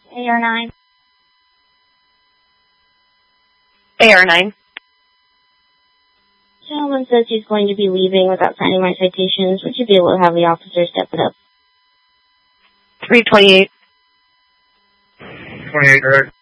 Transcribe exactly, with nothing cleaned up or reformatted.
A R nine. A R nine. Gentleman says he's going to be leaving without signing my citations. Would you be able to have the officer step it up? three twenty-eight. twenty-eight, right?